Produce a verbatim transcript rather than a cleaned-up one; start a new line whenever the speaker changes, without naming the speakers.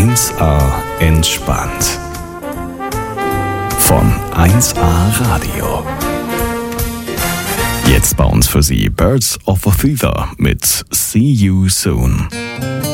eins A entspannt. Von eins A Radio. Jetzt bei uns für Sie Birds of a Feather mit See You Soon.